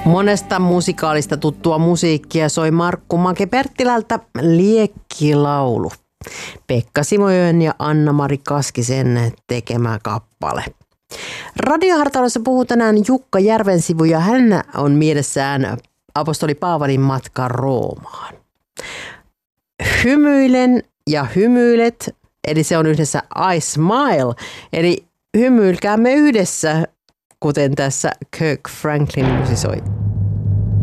Monesta musikaalista tuttua musiikkia soi Markku Make-Perttilältä Liekkilaulu. Pekka Simojoen ja Anna-Mari Kaskisen tekemä kappale. Radiohartalossa puhuu tänään Jukka Järvensivu ja hän on mielessään apostoli Paavalin matka Roomaan. Hymyilen ja hymyilet, eli se on yhdessä I smile, eli hymyilkäämme yhdessä, kuten tässä Kirk Franklin musisoi.